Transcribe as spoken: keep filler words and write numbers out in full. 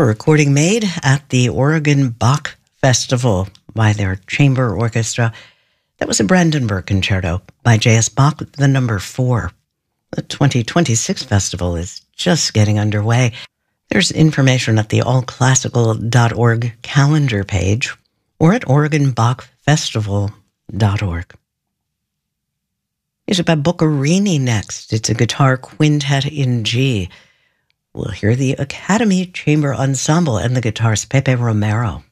A recording made at the Oregon Bach Festival by their chamber orchestra. That was a Brandenburg concerto by J S Bach, the number four. The twenty twenty-six festival is just getting underway. There's information at the all classical dot org calendar page or at oregon bach festival dot org. Isabelle Boccherini next. It's a guitar quintet in G. We'll hear the Academy Chamber Ensemble and the guitarist Pepe Romero.